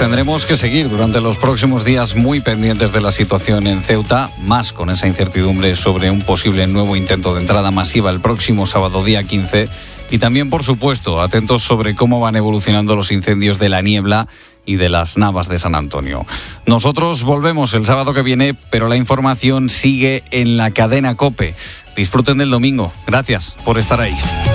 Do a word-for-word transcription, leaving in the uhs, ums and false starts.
tendremos que seguir durante los próximos días muy pendientes de la situación en Ceuta, más con esa incertidumbre sobre un posible nuevo intento de entrada masiva el próximo sábado día quince, y también, por supuesto, atentos sobre cómo van evolucionando los incendios de La Niebla y de las Navas de San Antonio. Nosotros volvemos el sábado que viene, pero la información sigue en la cadena COPE. Disfruten del domingo. Gracias por estar ahí.